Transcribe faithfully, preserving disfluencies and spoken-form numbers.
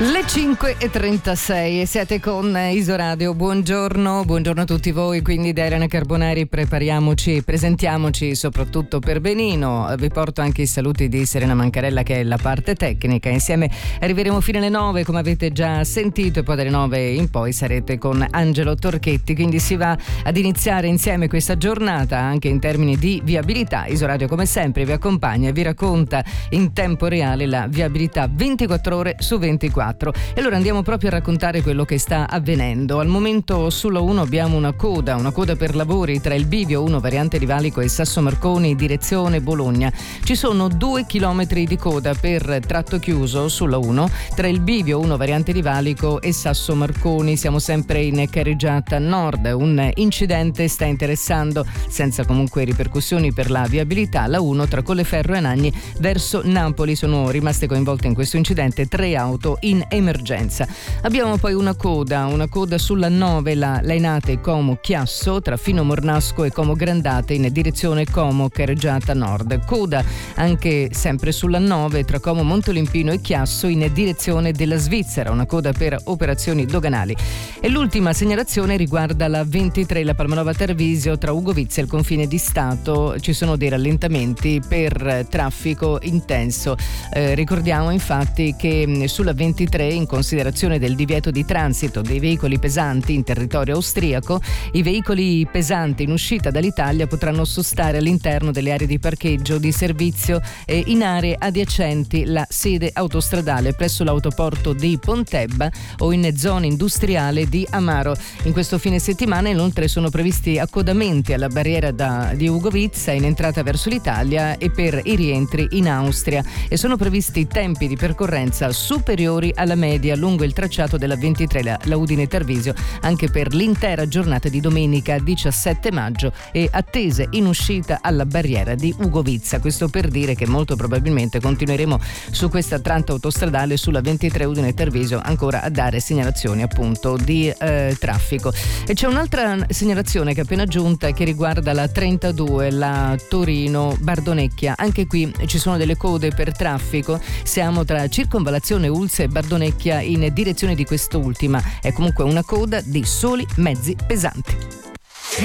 Le cinque e trentasei e siete con Isoradio. Buongiorno, buongiorno a tutti voi. Quindi da Elena Carbonari prepariamoci, presentiamoci soprattutto per Benino. Vi porto anche i saluti di Serena Mancarella che è la parte tecnica. Insieme arriveremo fino alle nove come avete già sentito e poi dalle nove in poi sarete con Angelo Torchetti. Quindi si va ad iniziare insieme questa giornata anche in termini di viabilità. Isoradio come sempre vi accompagna e vi racconta in tempo reale la viabilità ventiquattro ore su ventiquattro. E allora andiamo proprio a raccontare quello che sta avvenendo. Al momento sulla uno abbiamo una coda, una coda per lavori tra il bivio uno variante di Valico e Sasso Marconi direzione Bologna. Ci sono due chilometri di coda per tratto chiuso sulla uno tra il bivio uno variante di Valico e Sasso Marconi. Siamo sempre in carreggiata nord. Un incidente sta interessando, senza comunque ripercussioni per la viabilità, la uno tra Colleferro e Anagni verso Napoli. Sono rimaste coinvolte in questo incidente tre auto in emergenza. Abbiamo poi una coda, una coda sulla nove, la Lainate Como Chiasso tra Fino Mornasco e Como Grandate in direzione Como Carreggiata Nord. Coda anche sempre sulla nove tra Como Montolimpino e Chiasso in direzione della Svizzera, una coda per operazioni doganali. E l'ultima segnalazione riguarda la ventitré, la Palmanova Tarvisio tra Ugovizza e il confine di Stato. Ci sono dei rallentamenti per traffico intenso. Eh, ricordiamo infatti che sulla ventitré, in considerazione del divieto di transito dei veicoli pesanti in territorio austriaco, i veicoli pesanti in uscita dall'Italia potranno sostare all'interno delle aree di parcheggio di servizio e in aree adiacenti la sede autostradale presso l'autoporto di Pontebba o in zona industriale di Amaro. In questo fine settimana inoltre sono previsti accodamenti alla barriera da, di Ugovizza in entrata verso l'Italia e per i rientri in Austria, e sono previsti tempi di percorrenza superiori alla media lungo il tracciato della ventitré, la, la Udine Tarvisio, anche per l'intera giornata di domenica diciassette maggio e attese in uscita alla barriera di Ugovizza. Questo per dire che molto probabilmente continueremo su questa tratta autostradale sulla ventitré Udine Tarvisio ancora a dare segnalazioni appunto di eh, traffico. E c'è un'altra segnalazione che è appena giunta che riguarda la trentadue, la Torino Bardonecchia. Anche qui ci sono delle code per traffico. Siamo tra Circonvallazione Ulse e Bardonecchia in direzione di quest'ultima. È comunque una coda di soli mezzi pesanti.